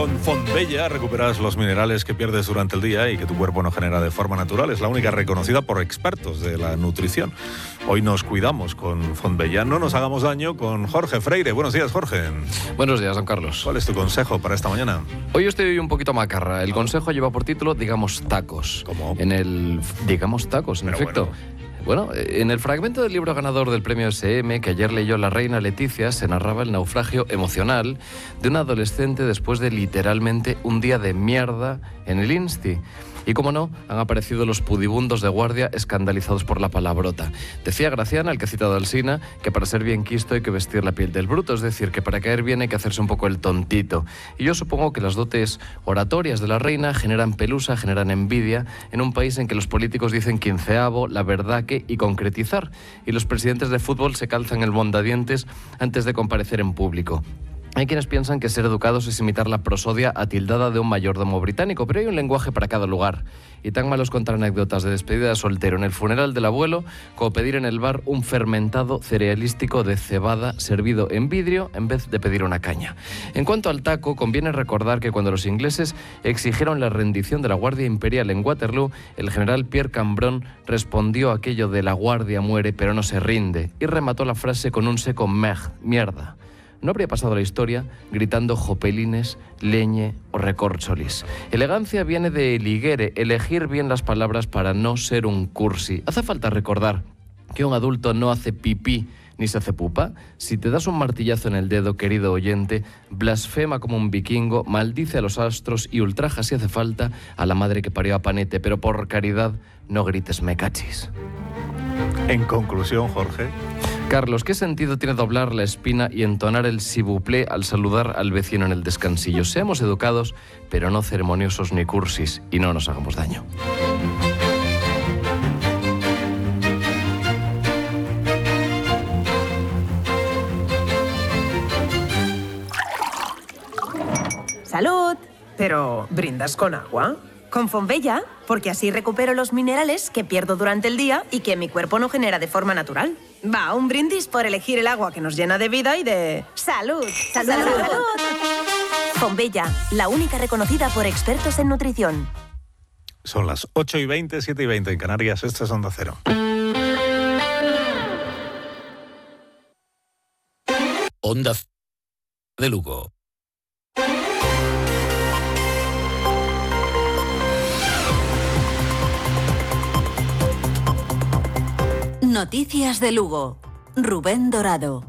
Con Fontbella recuperas los minerales que pierdes durante el día y que tu cuerpo no genera de forma natural. Es la única reconocida por expertos de la nutrición. Hoy nos cuidamos con Fontbella. No nos hagamos daño con Jorge Freire. Buenos días, Jorge. Buenos días, don Carlos. ¿Cuál es tu consejo para esta mañana? Hoy estoy un poquito macarra. El consejo lleva por título Digamos tacos. ¿Cómo? Digamos tacos, en efecto. Bueno, en el fragmento del libro ganador del premio SM que ayer leyó la reina Leticia se narraba el naufragio emocional de un adolescente después de literalmente un día de mierda en el Insti. Y como no, han aparecido los pudibundos de guardia escandalizados por la palabrota. Decía Graciana, el que ha citado Alsina, que para ser bien quisto hay que vestir la piel del bruto, es decir, que para caer bien hay que hacerse un poco el tontito. Y yo supongo que las dotes oratorias de la reina generan pelusa, generan envidia, en un país en que los políticos dicen quinceavo, la verdad que y concretizar, y los presidentes de fútbol se calzan el mondadientes antes de comparecer en público. Hay quienes piensan que ser educados es imitar la prosodia atildada de un mayordomo británico, pero hay un lenguaje para cada lugar. Y tan malos contar anécdotas de despedida de soltero en el funeral del abuelo como pedir en el bar un fermentado cerealístico de cebada servido en vidrio en vez de pedir una caña. En cuanto al taco, conviene recordar que cuando los ingleses exigieron la rendición de la Guardia Imperial en Waterloo, el general Pierre Cambronne respondió aquello de la guardia muere pero no se rinde y remató la frase con un seco mierda. No habría pasado la historia gritando jopelines, leñe o recorcholis. Elegancia viene de eligere, elegir bien las palabras para no ser un cursi. Hace falta recordar que un adulto no hace pipí ni se hace pupa. Si te das un martillazo en el dedo, querido oyente, blasfema como un vikingo, maldice a los astros y ultraja si hace falta a la madre que parió a Panete, pero por caridad no grites me cachis. En conclusión, Jorge. Carlos, ¿qué sentido tiene doblar la espina y entonar el s'il vous plaît al saludar al vecino en el descansillo? Seamos educados, pero no ceremoniosos ni cursis, y no nos hagamos daño. ¡Salud! Pero, ¿brindas con agua? Con Fontbella, porque así recupero los minerales que pierdo durante el día y que mi cuerpo no genera de forma natural. Va, un brindis por elegir el agua que nos llena de vida y de... ¡Salud! ¡Salud! ¡Salud! Fontbella, la única reconocida por expertos en nutrición. Son las 8:20, 7:20 en Canarias. Esto es Onda Cero. Onda de Lugo. Noticias de Lugo. Rubén Dorado.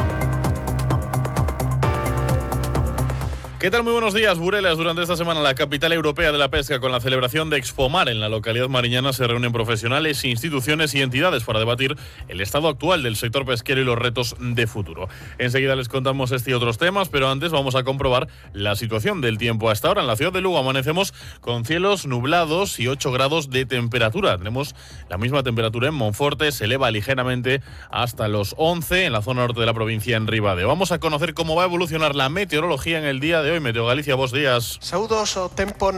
¿Qué tal? Muy buenos días, Burelas. Durante esta semana la capital europea de la pesca, con la celebración de Expomar en la localidad mariñana, se reúnen profesionales, instituciones y entidades para debatir el estado actual del sector pesquero y los retos de futuro. Enseguida les contamos este y otros temas, pero antes vamos a comprobar la situación del tiempo. Hasta ahora en la ciudad de Lugo amanecemos con cielos nublados y 8 grados de temperatura. Tenemos la misma temperatura en Monforte, se eleva ligeramente hasta los 11 en la zona norte de la provincia, en Ribadeo. Vamos a conocer cómo va a evolucionar la meteorología en el día de hoy. Meteo Galicia, vos días. Saúdos o tempo